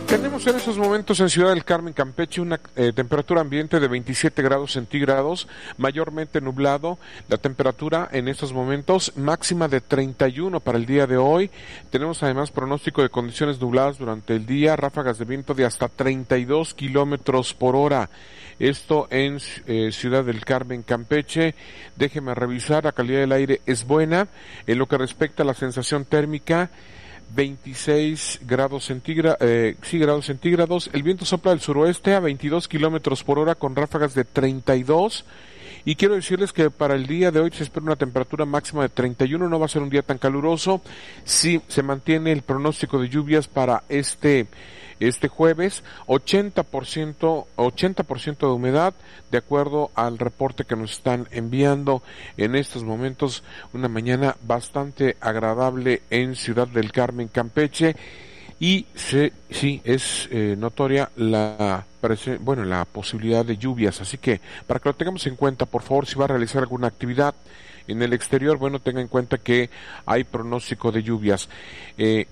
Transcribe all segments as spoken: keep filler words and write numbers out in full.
Tenemos en estos momentos en Ciudad del Carmen, Campeche, una eh, temperatura ambiente de veintisiete grados centígrados, mayormente nublado. La temperatura en estos momentos máxima de treinta y uno para el día de hoy. Tenemos además pronóstico de condiciones nubladas durante el día, ráfagas de viento de hasta treinta y dos kilómetros por hora. Esto en eh, Ciudad del Carmen, Campeche. Déjeme revisar, la calidad del aire es buena. En lo que respecta a la sensación térmica, veintiséis grados centígrados, eh, sí, grados centígrados. El viento sopla del suroeste a veintidós kilómetros por hora con ráfagas de treinta y dos. Y quiero decirles que para el día de hoy se espera una temperatura máxima de treinta y uno, no va a ser un día tan caluroso. Sí, se mantiene el pronóstico de lluvias para este este jueves, ochenta por ciento, ochenta por ciento de humedad, de acuerdo al reporte que nos están enviando en estos momentos. Una mañana bastante agradable en Ciudad del Carmen, Campeche. Y se, sí, es eh, notoria la bueno, la posibilidad de lluvias, así que para que lo tengamos en cuenta, por favor, si va a realizar alguna actividad en el exterior, bueno, tenga en cuenta que hay pronóstico de lluvias. eh,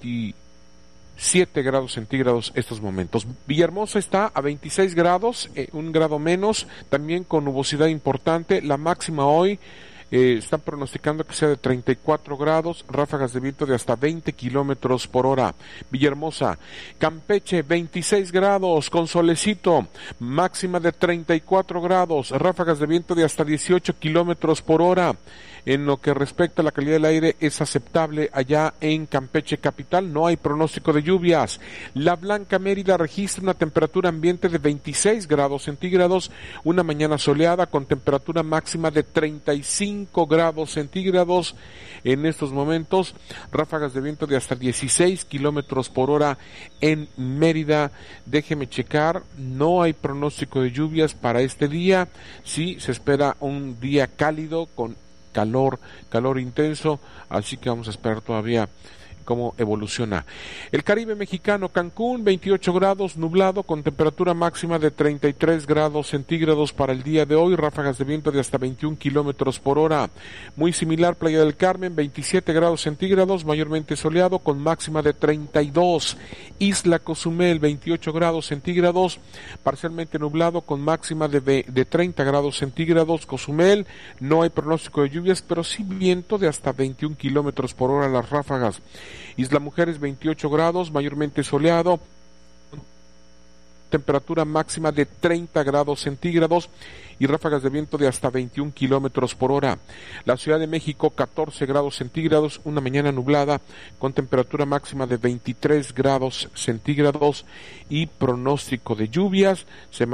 veintisiete grados centígrados estos momentos. Villahermosa está a veintiséis grados, eh, un grado menos, también con nubosidad importante. La máxima hoy Eh, están pronosticando que sea de treinta y cuatro grados, ráfagas de viento de hasta veinte kilómetros por hora. Villahermosa, Campeche, veintiséis grados, con solecito, máxima de treinta y cuatro grados, ráfagas de viento de hasta dieciocho kilómetros por hora. En lo que respecta a la calidad del aire, es aceptable allá en Campeche capital, no hay pronóstico de lluvias. La Blanca Mérida registra una temperatura ambiente de veintiséis grados centígrados, una mañana soleada con temperatura máxima de treinta y cinco grados centígrados en estos momentos, ráfagas de viento de hasta dieciséis kilómetros por hora en Mérida. Déjeme checar, no hay pronóstico de lluvias para este día. Sí, se espera un día cálido con calor, calor intenso, así que vamos a esperar todavía cómo evoluciona. El Caribe mexicano, Cancún, veintiocho grados, nublado, con temperatura máxima de treinta y tres grados centígrados para el día de hoy, ráfagas de viento de hasta veintiún kilómetros por hora. Muy similar, Playa del Carmen, veintisiete grados centígrados, mayormente soleado, con máxima de treinta y dos. Isla Cozumel, veintiocho grados centígrados, parcialmente nublado, con máxima de, de treinta grados centígrados. Cozumel, no hay pronóstico de lluvias, pero sí viento de hasta veintiún kilómetros por hora las ráfagas. Isla Mujeres, veintiocho grados, mayormente soleado, temperatura máxima de treinta grados centígrados y ráfagas de viento de hasta veintiún kilómetros por hora. La Ciudad de México, catorce grados centígrados, una mañana nublada con temperatura máxima de veintitrés grados centígrados y pronóstico de lluvias. Se